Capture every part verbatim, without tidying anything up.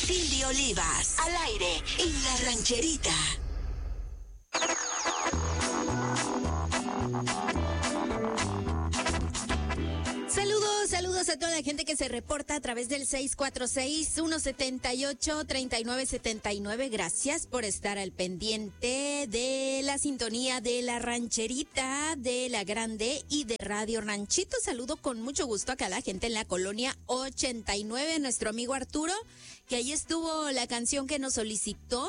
Cindy Olivas, al aire en La Rancherita. Saludos, saludos a toda la gente que se reporta a través del seis cuatro seis, uno siete ocho, tres nueve siete nueve. Gracias por estar al pendiente de la sintonía de La Rancherita, de La Grande y de Radio Ranchito. Saludo con mucho gusto acá a la gente en la colonia ochenta y nueve, nuestro amigo Arturo, que ahí estuvo la canción que nos solicitó.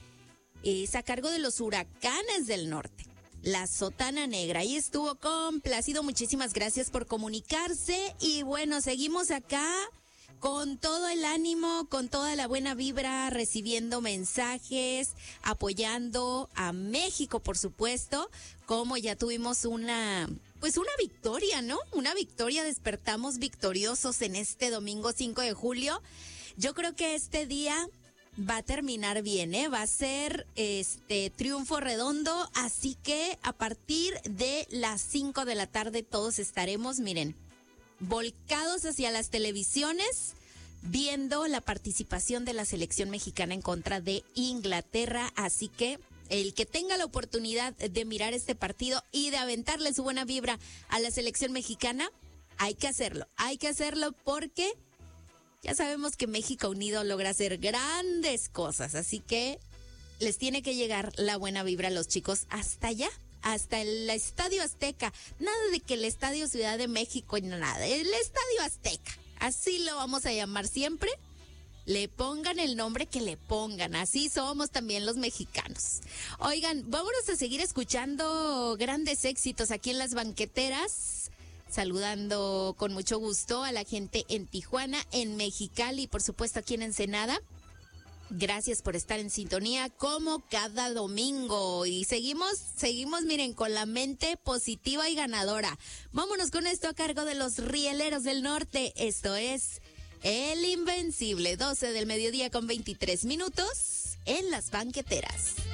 Es a cargo de los Huracanes del Norte. La Sotana Negra. Ahí estuvo complacido. Muchísimas gracias por comunicarse. Y bueno, seguimos acá con todo el ánimo, con toda la buena vibra, recibiendo mensajes, apoyando a México, por supuesto. Como ya tuvimos una, pues una victoria, ¿no? Una victoria. Despertamos victoriosos en este domingo cinco de julio. Yo creo que este día va a terminar bien, ¿eh? Va a ser este triunfo redondo, así que a partir de las cinco de la tarde todos estaremos, miren, volcados hacia las televisiones, viendo la participación de la selección mexicana en contra de Inglaterra, así que el que tenga la oportunidad de mirar este partido y de aventarle su buena vibra a la selección mexicana, hay que hacerlo, hay que hacerlo porque ya sabemos que México unido logra hacer grandes cosas, así que les tiene que llegar la buena vibra a los chicos hasta allá, hasta el Estadio Azteca. Nada de que el Estadio Ciudad de México y nada, el Estadio Azteca, así lo vamos a llamar siempre. Le pongan el nombre que le pongan, así somos también los mexicanos. Oigan, vámonos a seguir escuchando grandes éxitos aquí en las banqueteras. Saludando con mucho gusto a la gente en Tijuana, en Mexicali y por supuesto aquí en Ensenada. Gracias por estar en sintonía como cada domingo. Y seguimos, seguimos, miren, con la mente positiva y ganadora. Vámonos con esto a cargo de los Rieleros del Norte. Esto es El Invencible, doce del mediodía con veintitrés minutos en las banqueteras.